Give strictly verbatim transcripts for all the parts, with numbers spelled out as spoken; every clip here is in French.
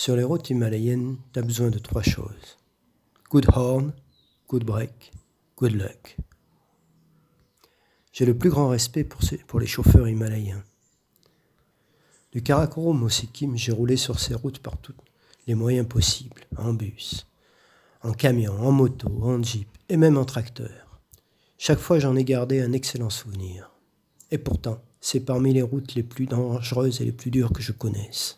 Sur les routes himalayennes, tu as besoin de trois choses. Good horn, good brake, good luck. J'ai le plus grand respect pour, ces, pour les chauffeurs himalayens. Du Karakorum au Sikkim, j'ai roulé sur ces routes par tous les moyens possibles, en bus, en camion, en moto, en jeep et même en tracteur. Chaque fois, j'en ai gardé un excellent souvenir. Et pourtant, c'est parmi les routes les plus dangereuses et les plus dures que je connaisse.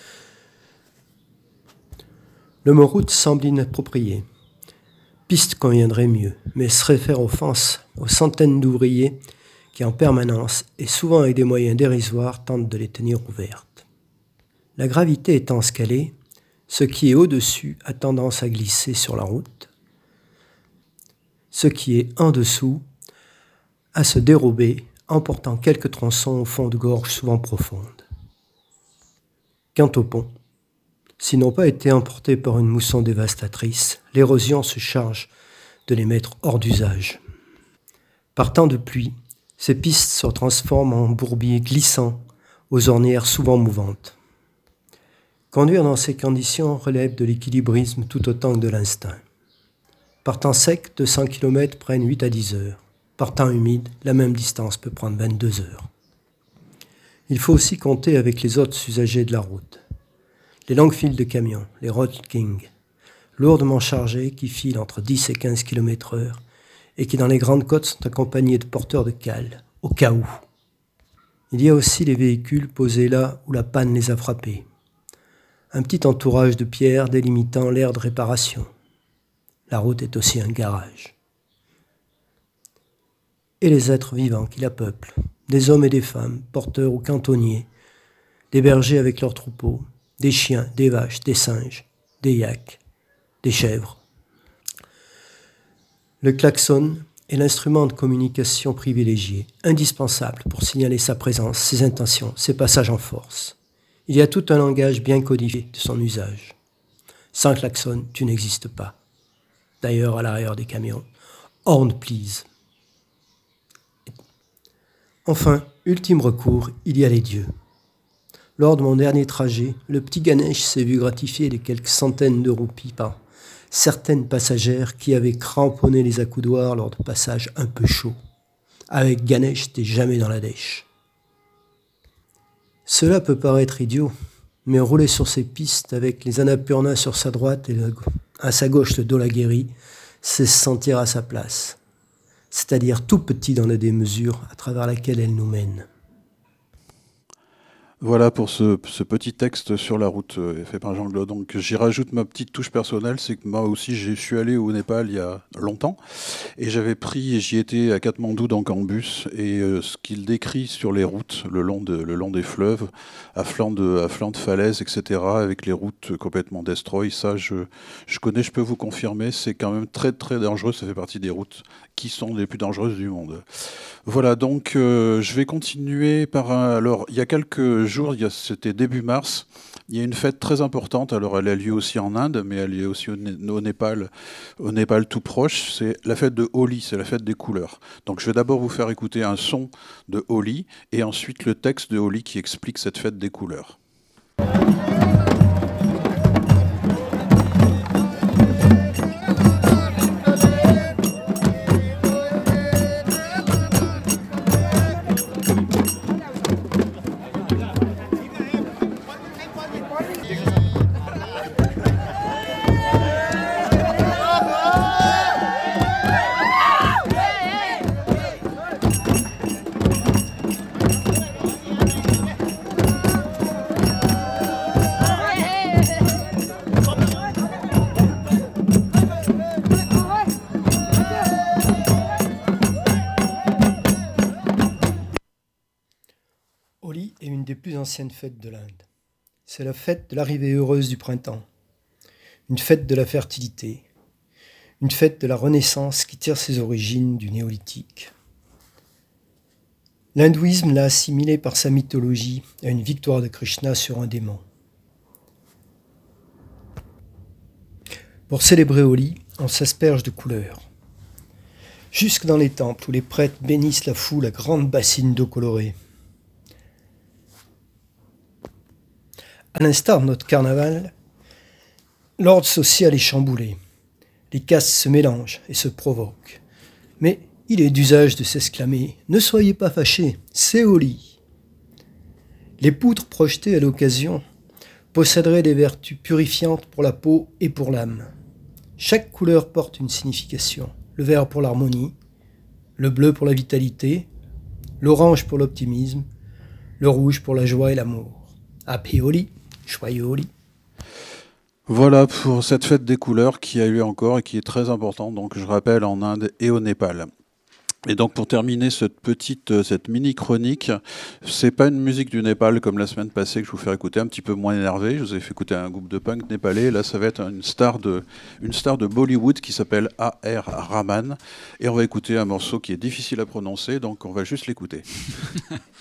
Le mot route semble inapproprié. Piste conviendrait mieux, mais serait faire offense aux centaines d'ouvriers qui en permanence, et souvent avec des moyens dérisoires, tentent de les tenir ouvertes. La gravité étant scalée, ce qui est au-dessus a tendance à glisser sur la route, ce qui est en dessous à se dérober, emportant quelques tronçons au fond de gorges souvent profondes. Quant au pont, s'ils n'ont pas été emportés par une mousson dévastatrice, l'érosion se charge de les mettre hors d'usage. Par temps de pluie, ces pistes se transforment en bourbiers glissants, aux ornières souvent mouvantes. Conduire dans ces conditions relève de l'équilibrisme tout autant que de l'instinct. Par temps sec, deux cents kilomètres prennent huit à dix heures. Par temps humide, la même distance peut prendre vingt-deux heures. Il faut aussi compter avec les autres usagers de la route. Les longues files de camions, les road kings, lourdement chargés qui filent entre dix et quinze kilomètres heure et qui dans les grandes côtes sont accompagnés de porteurs de cales, au cas où. Il y a aussi les véhicules posés là où la panne les a frappés. Un petit entourage de pierres délimitant l'aire de réparation. La route est aussi un garage. Et les êtres vivants qui la peuplent, des hommes et des femmes, porteurs ou cantonniers, des bergers avec leurs troupeaux, des chiens, des vaches, des singes, des yaks, des chèvres. Le klaxon est l'instrument de communication privilégié, indispensable pour signaler sa présence, ses intentions, ses passages en force. Il y a tout un langage bien codifié de son usage. Sans klaxon, tu n'existes pas. D'ailleurs, à l'arrière des camions, horn please. Enfin, ultime recours, il y a les dieux. Lors de mon dernier trajet, le petit Ganesh s'est vu gratifier les quelques centaines de roupies par certaines passagères qui avaient cramponné les accoudoirs lors de passages un peu chauds. Avec Ganesh, t'es jamais dans la dèche. Cela peut paraître idiot, mais rouler sur ces pistes avec les Annapurna sur sa droite et le, à sa gauche le Dholagiri, c'est se sentir à sa place. C'est-à-dire tout petit dans la démesure à travers laquelle elle nous mène. Voilà pour ce, ce petit texte sur la route euh, fait par Jean Glaude. Donc j'y rajoute ma petite touche personnelle, c'est que moi aussi je suis allé au Népal il y a longtemps et j'avais pris, j'y étais à Katmandou donc en bus et euh, ce qu'il décrit sur les routes le long, de, le long des fleuves, à flanc de, à flanc de falaises, et cetera, avec les routes complètement destroy, ça je, je connais, je peux vous confirmer, c'est quand même très très dangereux, ça fait partie des routes qui sont les plus dangereuses du monde. Voilà, donc euh, je vais continuer par un... Alors, il y a quelques jours, il y a, c'était début mars, il y a une fête très importante, alors elle a lieu aussi en Inde, mais elle est aussi au, Né- au Népal, au Népal tout proche, c'est la fête de Holi, c'est la fête des couleurs. Donc je vais d'abord vous faire écouter un son de Holi, et ensuite le texte de Holi qui explique cette fête des couleurs. Holi est une des plus anciennes fêtes de l'Inde. C'est la fête de l'arrivée heureuse du printemps, une fête de la fertilité, une fête de la Renaissance qui tire ses origines du néolithique. L'hindouisme l'a assimilée par sa mythologie à une victoire de Krishna sur un démon. Pour célébrer Holi, on s'asperge de couleurs. Jusque dans les temples où les prêtres bénissent la foule à grandes bassines d'eau colorée. À l'instar de notre carnaval, L'ordre social est chamboulé. Les castes se mélangent et se provoquent. Mais il est d'usage de s'exclamer « Ne soyez pas fâchés, c'est au lit !» Les poutres projetées à l'occasion posséderaient des vertus purifiantes pour la peau et pour l'âme. Chaque couleur porte une signification. Le vert pour l'harmonie, le bleu pour la vitalité, l'orange pour l'optimisme, le rouge pour la joie et l'amour. Happy Holi, joyeux Holi. Voilà pour cette fête des couleurs qui a eu encore et qui est très importante, donc je rappelle, en Inde et au Népal. Et donc pour terminer cette petite, cette mini chronique, c'est pas une musique du Népal comme la semaine passée que je vous fais écouter, un petit peu moins énervé. Je vous ai fait écouter un groupe de punk népalais. Là, ça va être une star de, une star de Bollywood qui s'appelle A R Rahman. Et on va écouter un morceau qui est difficile à prononcer, donc on va juste l'écouter.